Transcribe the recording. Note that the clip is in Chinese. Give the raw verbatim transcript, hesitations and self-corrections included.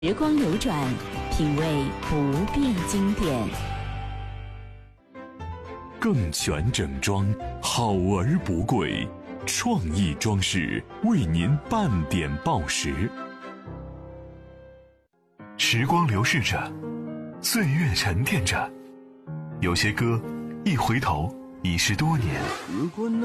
时光流转，品味不变经典。 更全整装，好而不贵，创意装饰为您半点报时。时光流逝着，岁月沉淀着，有些歌一回头已是多年。